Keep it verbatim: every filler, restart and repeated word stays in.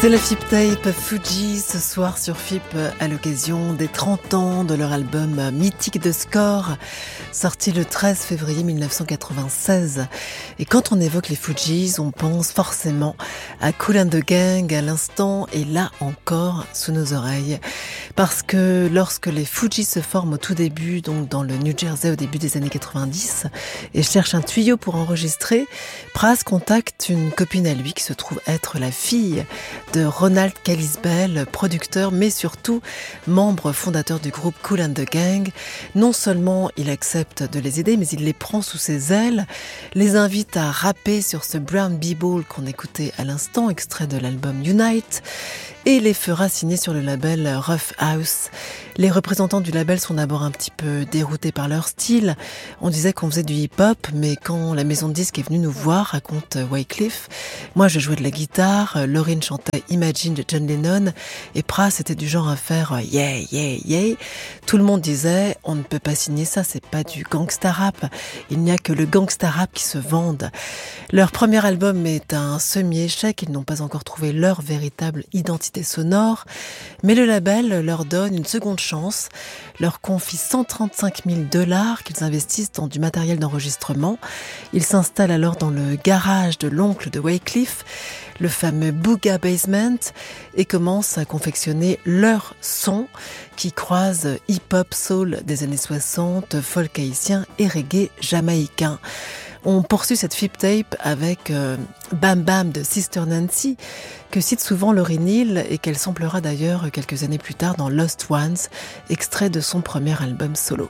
C'est la F I P Tape Fuji ce soir sur F I P à l'occasion des trente ans de leur album mythique de Score, sorti le treize février mille neuf cent quatre-vingt-seize. Et quand on évoque les Fugees, on pense forcément à Kool and the Gang à l'instant et là encore sous nos oreilles. Parce que lorsque les Fugees se forment au tout début, donc dans le New Jersey au début des années quatre-vingt-dix, et cherchent un tuyau pour enregistrer, Pras contacte une copine à lui qui se trouve être la fille de Ronald Kalispell, producteur, mais surtout membre fondateur du groupe Kool and the Gang. Non seulement il accepte de les aider, mais il les prend sous ses ailes, les invite à rapper sur ce Brown B-Ball qu'on écoutait à l'instant, extrait de l'album Unite, et les fera signer sur le label Rough House. Les représentants du label sont d'abord un petit peu déroutés par leur style. On disait qu'on faisait du hip-hop, mais quand la maison de disques est venue nous voir, raconte Wyclef, moi je jouais de la guitare, Lauryn chantait Imagine de John Lennon, et Pras était du genre à faire yeah, yeah, yeah. Tout le monde disait, on ne peut pas signer ça, c'est pas du gangsta rap. Il n'y a que le gangsta rap qui se vende. Leur premier album est un semi-échec, ils n'ont pas encore trouvé leur véritable identité sonore, mais le label leur donne une seconde chance, leur confie cent trente-cinq mille dollars qu'ils investissent dans du matériel d'enregistrement. Ils s'installent alors dans le garage de l'oncle de Wyclef, le fameux Booga Basement, et commencent à confectionner leur son qui croise hip-hop soul des années soixante, folk haïtien et reggae jamaïcain. On poursuit cette F I P Tape avec euh, Bam Bam de Sister Nancy, que cite souvent Lauryn Hill et qu'elle samplera d'ailleurs quelques années plus tard dans Lost Ones, extrait de son premier album solo.